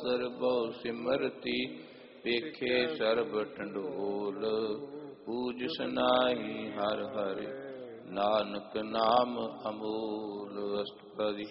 Sir ਬਹੁ ਸਿਮਰਤੀ ਵੇਖੇ ਸਰਬ ਟੰਡੋਲ ਪੂਜ ਸਨਾਹੀ ਹਰ ਹਰਿ ਨਾਨਕ ਨਾਮ ਅਮੂਲ। ਅਸ਼ਟਪਦੀ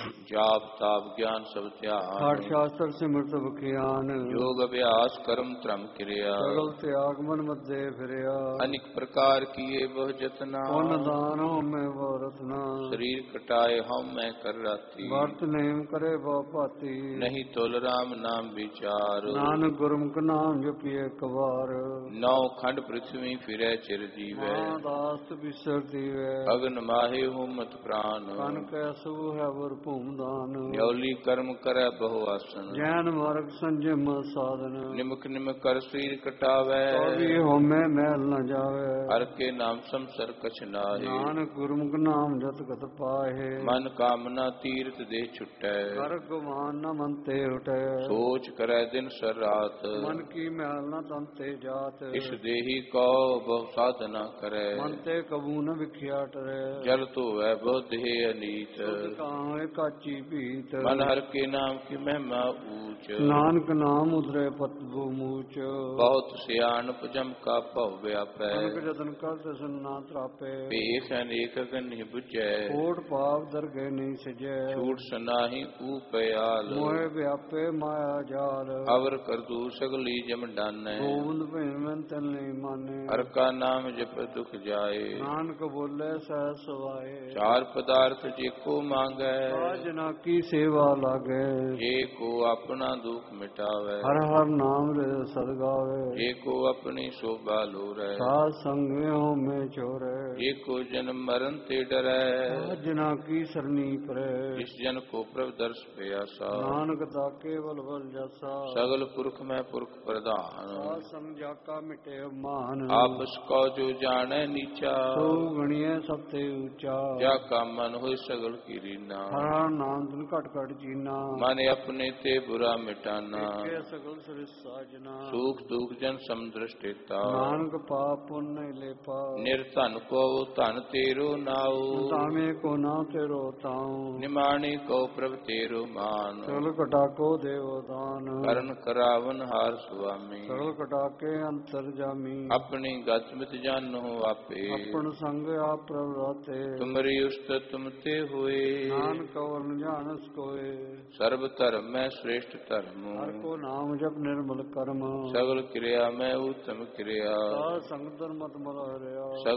ਜਾਪ ਤਾਪ ਗਿਆਨ ਸਭ ਧਿਆਨ ਹਰ ਸ਼ਾਸਤਰ ਸਿਮਰਤ ਬਖਿਆਨ ਯੋਗ ਅਭਿਆਸ ਕਰਮ ਧਰਮ ਕਿਰਿਆ ਸਗਲ ਤਿਆਗ ਮਨ ਮੱਦੇ ਫਿਰਿਆ ਅਨੇਕ ਪ੍ਰਕਾਰ ਕੀਏ ਬਹੁ ਜਤਨਾ ਪੁੰਨ ਦਾਨ ਹੋਮੈ ਬਹੁ ਰਤਨਾ ਸਰੀਰ ਕਟਾਏ ਹਉ ਮੈਂ ਕਰ ਰਾਤੀ ਵਰਤ ਨੇਮ ਕਰੇ ਬਹੁ ਭਾਤੀ ਨਹੀਂ ਤੁਲ ਰਾਮ ਨਾਮ ਵਿਚਾਰ ਨਾਨਕ ਗੁਰਮੁਖ ਨਾਮ ਜਪੀਏ ਇੱਕ ਵਾਰ ਨੌ ਖੰਡ ਪ੍ਰਿਥਵੀ ਫਿਰੈ ਚਿਰ ਜੀਵੈ ਦਾਸ ਬਿਸਰ ਦੀਵੈ ਅਗਨ ਮਾਹੇ ਹੁਮਤ ਪ੍ਰਾਨ ਕਨ ਕੈ ਸੂ ਹੈ ਵਰ ਭੂਮ ਦਾਨ ਨਿਉਲੀ ਕਰਮ ਕਰੈ ਬਹੁ ਆਸਨ ਜੈਨ ਮਾਰਗ ਸੰਜਮ ਸਾਧਨ ਨਿਮਕ ਨਿਮਕ ਕਰ ਸਰੀਰ ਕਟਾਵੈ ਕਵੀ ਹੋਮੈ ਮੈਲ ਨ ਜਾਵੇ ਹਰ ਕੇ ਨਾਮ ਸੰਸਰ ਕਛ ਨਾਹੀ ਨਾਨਕ ਗੁਰਮੁਖ ਨਾਮ ਜਤ ਗਤ ਪਾਹੇ ਮਨ ਕਾਮਨਾ ਤੀਰਥ ਦੇ ਛੁਟੈ ਕਰ ਗੁਮਾਨ ਨ ਮਨ ਤੇ ਉਟੈ ਸੋਚ ਕਰੈ ਦਿਨ ਸਰ ਰਾਤ ਮਨ ਕੀ ਮੈਲ ਨ ਤਨ ਤੇ ਜਾਤ ਇਸ ਦੇਹੀ ਕੋ ਬਹੁ ਸਾਧਨਾ ਕਰੈ ਮਨ ਤੇ ਕਬੂ ਨ ਵਿਖਿਆ ਟਰੈ ਜਲ ਧੋਵੈ ਬਹੁ ਦੇਹ ਅਨੀਤ ਕਾਹੇ ਕਾਚੀ ਭੀਤ ਮਨ ਹਰ ਕੇ ਨਾਮ ਕੀ ਮਹਿਮਾ ਊਚ ਨਾਨਕ ਨਾਮ ਉਦਰੇ ਪਤਬੂ ਮੂਚ ਬਹੁਤ ਸਿਆਣਪ ਜਮ ਕਾ ਭਉ ਵਿਆਪੈ ਅਨਕ ਜਤਨ ਕਰ ਦਸਨ ਨਾ ਤਰਾਪੇ ਭੇਖ ਅਨੇਕ ਗਨਿ ਬੁਝੈ ਕੋਟ ਪਾਪ ਦਰਗੇ ਨਹੀਂ ਸਜੈ ਛੂਟ ਸਨਾਹੀ ਊਪਿਆਲ ਮੋਹਿ ਵਿਆਪੇ ਮਾਇਆ ਜਾਲ ਅਵਰ ਕਰਦੂ ਸਗਲੀ ਜਮ ਡਾਨੈ ਗੋਬਿੰਦ ਭੇਮਨ ਤਨ ਨਹੀਂ ਮਾਨੇ ਹਰ ਕਾ ਨਾਮ ਜਪ ਦੁਖ ਜਾਏ ਨਾਨਕ ਬੋਲੇ ਸਹਿ ਸਵਾਏ ਚਾਰ ਪਦਾਰਥ ਜੇ ਕੋ ਮੰਗੈ ਜਨਾ ਕੀ ਸੇਵਾ ਲਾਗੇ ਜੇ ਕੋ ਆਪਣਾ ਦੁਖ ਮਿਟਾਵੈ ਹਰ ਹਰ ਨਾਮ ਰੇ ਸਦਗਾਵੇ ਜੇ ਕੋ ਆਪਣੀ ਸ਼ੋਭਾ ਲੋਰੈ ਸਾਧ ਸੰਗਿਓ ਮੈਂ ਚੋਰੇ ਜੇ ਕੋ ਜਨਮ ਮਰਨ ਤੇ ਡਰੈ ਜਨਾ ਕੀ ਸਰਨੀ ਪਰੇ ਜਿਸ ਜਨ ਕੋ ਪ੍ਰਭ ਦਰਸ ਪਿਆਸਾ ਨਾਨਕ ਤਾ ਕੇਵਲ ਬਲ ਜਸਾ ਸਗਲ ਪੁਰਖ ਮੈਂ ਪੁਰਖ ਪ੍ਰਧਾਨ ਸਾਧ ਸੰਗ ਜਾ ਕਾ ਮਿਟੇ ਮਾਨ ਆਪਸ ਕੋ ਜੋ ਜਾਣੈ ਨੀਚਾ ਸੋ ਗਣੀਏ ਸਭ ਤੇ ਉੱਚਾ ਜਾ ਕਾ ਮਨ ਹੋਇ ਸਗਲ ਕੀ ਰੀਨਾ ਹਰ ਨਾਮ ਦਿਨ ਘਟ ਘਟ ਜੀਨਾ ਮਨ ਆਪਣੇ ਤੇ ਬੁਰਾ ਮਿਟਾਨਾ ਕੇ ਸਗਲ ਸ੍ਰਿਸ਼ਟ ਸਾਜਨਾ ਸੂਖ ਦੁਖ ਜਨ ਸਮਦ੍ਰਿਸ਼ਟੇਤਾ ਨਾਨਕ ਪਾਪ ਪੁੰਨ ਨਹੀਂ ਲੇਪਾ ਨਿਰਧਨ ਕੋ ਧਨ ਤੇਰੋ ਨਾਉ ਤਾਮੇ ਕੋ ਨਾ ਤੇਰੋ ਤਾਉ ਨਿਮਾਣੀ ਕੋ ਪ੍ਰਭ ਤੇਰੋ ਮਾਨ ਸਗਲ ਕਟਾ ਕੋ ਦੇਵ ਦਾਨ ਕਰਨ ਕਰਾਵਨ ਹਾਰ ਸੁਆਮੀ ਸਗਲ ਕਟਾ ਕੇ ਅੰਤਰ ਜਾਮੀ ਆਪਣੀ ਗਤ ਮਿਤ ਜਾਨੋ ਆਪੇ ਆਪਣ ਸੰਗ ਆਪ ਪ੍ਰਭ ਰਾਤੇ ਤੁਮਰੀ ਉਸਤਤ ਤੁਮ ਤੇ ਹੋਏ ਨਾਨਕ ਵਰਨ ਜਾਣਸ ਕੋਏ ਸਰਬ ਧਰਮ ਮੈਂ ਸ੍ਰੇਸ਼ਟ ਧਰਮ ਹਰ ਕੋ ਨਾਮ ਜਪ ਨਿਰਮਲ ਕਰਮ ਸਗਲ ਕਿਰਿਆ ਮੈਂ ਉਤਮ ਕਿਰਿਆ ਸਾਧ ਸੰਗ ਧਰਮਤ ਮਲ ਹਰਿਆ